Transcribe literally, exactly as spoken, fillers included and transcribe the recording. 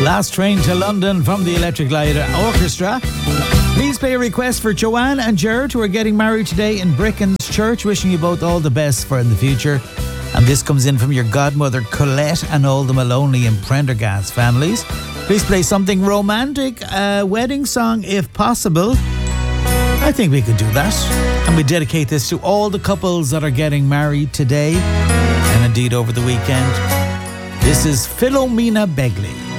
Last Train to London from the Electric Light Orchestra. Please pay a request for Joanne and Jared, who are getting married today in Bricken's Church. Wishing you both all the best for in the future. And this comes in from your godmother Colette and all the Maloney and Prendergast families. Please play something romantic, a wedding song if possible. I think we could do that. And we dedicate this to all the couples that are getting married today and indeed over the weekend. This is Philomena Begley.